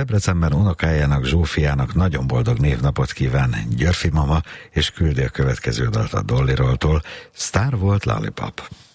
Debrecenben unokájának, Zsófiának nagyon boldog névnapot kíván Györfi mama, és küldi a következő dalt a Dollyroltól. Star volt Lollipop.